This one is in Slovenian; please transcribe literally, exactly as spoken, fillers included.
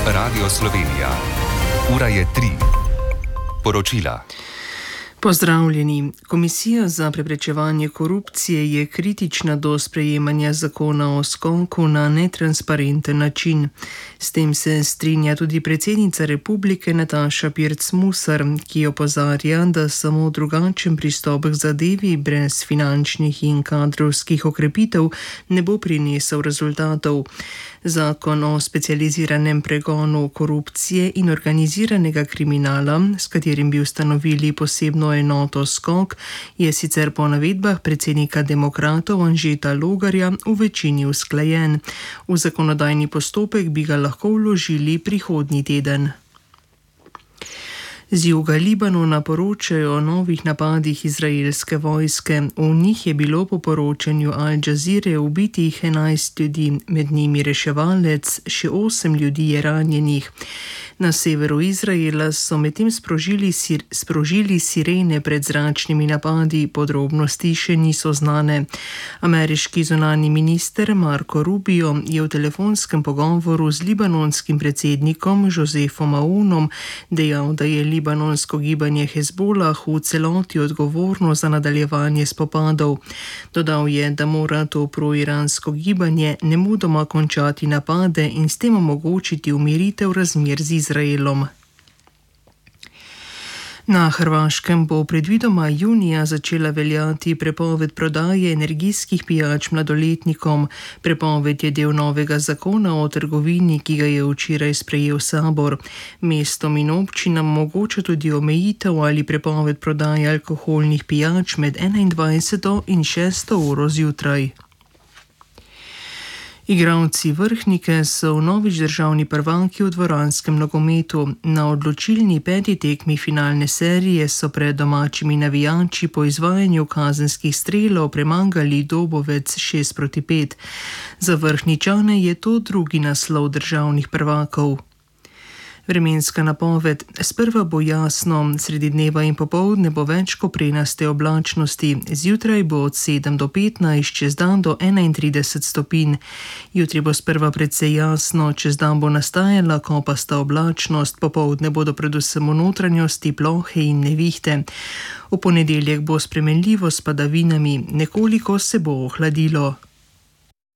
Radio Slovenija. Ura je tri. Poročila. Pozdravljeni. Komisija za preprečevanje korupcije je kritična do sprejemanja zakona o skoku na netransparenten način. S tem se strinja tudi predsednica republike Nataša Pirc Musar, ki opozarja, da samo drugačen pristop k zadevi brez finančnih in kadrovskih okrepitev ne bo prinesel rezultatov. Zakon o specializiranem pregonu korupcije in organiziranega kriminala, s katerim bi ustanovili posebno enoto skok, je sicer po navedbah predsednika demokratov Anžeta Logarja v večini usklajen. V zakonodajni postopek bi ga lahko vložili prihodnji teden. Z juga Libanona poročajo o novih napadih izraelske vojske. V njih je bilo po poročanju Al Jazeere ubitih enajst ljudi, med njimi reševalec, še osem ljudi je ranjenih. Na severu Izraela so medtem sprožili, sir, sprožili sirene pred zračnimi napadi, podrobnosti še niso znane. Ameriški zunanji minister Marco Rubio je v telefonskem pogovoru z libanonskim predsednikom Josefom Aunom dejal, da je libanonsko gibanje Hezbolah v celoti odgovorno za nadaljevanje spopadov. Dodal je, da mora to proiransko gibanje nemudoma končati napade in s tem omogočiti umiritev razmer z Izraelom. Na Hrvaškem bo predvidoma junija začela veljati prepoved prodaje energijskih pijač mladoletnikom. Prepoved je del novega zakona o trgovini, ki ga je včeraj sprejel sabor. Mestom in občinam omogoča tudi omejitev ali prepoved prodaje alkoholnih pijač med enaindvajseto in šesto uro zjutraj. Igralci Vrhnike so vnovič državni prvaki v dvoranskem nogometu. Na odločilni peti tekmi finalne serije so pred domačimi navijači po izvajanju kazenskih strelov premagali Dobovec šest proti pet. Za Vrhničane je to drugi naslov državnih prvakov. Vremenska napoved. Sprva bo jasno, sredi dneva in popoldne bo več koprenaste oblačnosti. Zjutraj bo od sedem do petnajst, čez dan do enaintrideset stopinj. Jutri bo sprva precej jasno, čez dan bo nastajala kopasta oblačnost, popoldne bodo predvsem v notranjosti plohe in nevihte. V ponedeljek bo spremenljivo s padavinami, nekoliko se bo ohladilo.